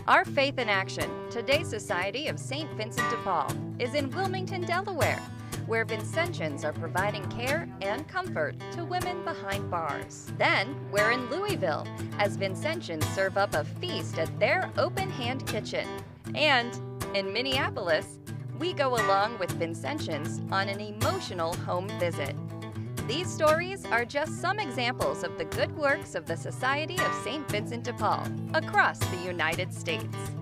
Our Faith in Action, today's Society of St. Vincent de Paul, is in Wilmington, Delaware, where Vincentians are providing care and comfort to women behind bars. Then, we're in Louisville, as Vincentians serve up a feast at their open-hand kitchen. And in Minneapolis, we go along with Vincentians on an emotional home visit. These stories are just some examples of the good works of the Society of St. Vincent de Paul across the United States.